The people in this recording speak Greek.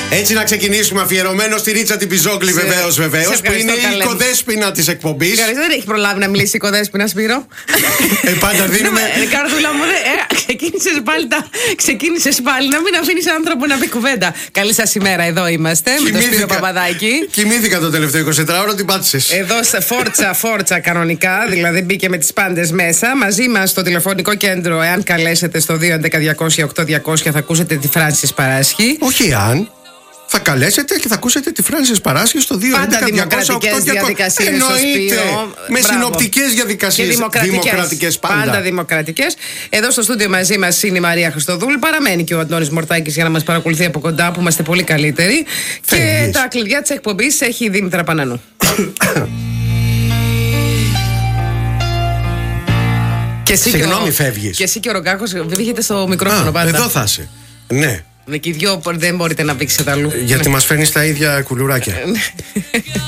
Έτσι να ξεκινήσουμε, αφιερωμένο στη Ρίτσα την Πιζόγλη, βεβαίως, που είναι η κοδέσποινα της εκπομπής. Δεν έχει προλάβει να μιλήσει η κοδέσποινα, Σπύρο. Πάντα δίνουμε. Καρδούλα μου, ξεκίνησες πάλι να μην αφήνεις άνθρωπο να πει κουβέντα. Καλή σας ημέρα, εδώ είμαστε με τον Σπύρο Παπαδάκη. Κοιμήθηκα το τελευταίο 24ωρο, την πάτησες. Εδώ φόρτσα κανονικά, δηλαδή μπήκε με τις πάντες μέσα. Μαζί μας στο τηλεφωνικό κέντρο, εάν καλέσετε στο 211-200-8200, θα ακούσετε τη Φράνσις Παράσχη. Όχι αν. Θα καλέσετε και θα ακούσετε τη Φράνσις Παράσχη στο 211-200-8200. Δημοκρατικές διαδικασίες. Εννοείται. Με συνοπτικές διαδικασίες. Δημοκρατικές πάντα. Πάντα δημοκρατικές. Εδώ στο στούντιο μαζί μας είναι η Μαρία Χριστοδούλου. Παραμένει και ο Αντώνης Μορτάκης για να μας παρακολουθεί από κοντά, που είμαστε πολύ καλύτεροι. Και τα κλειδιά της εκπομπής έχει η Δήμητρα Πανανού. Συγγνώμη, φεύγεις. Και εσύ και ο Ρογκάκος βρίσκεται στο μικρόφωνο πάντα. Εδώ θα είσαι. Ναι. Και οι δυο δεν μπορείτε να πήξετε αλλού. Γιατί μας φέρνεις τα ίδια κουλουράκια.